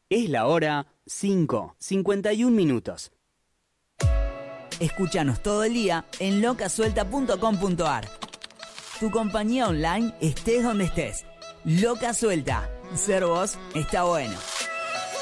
Es la hora 5:51. Escúchanos todo el día en locasuelta.com.ar. Tu compañía online estés donde estés. Loca Suelta. Ser vos está bueno.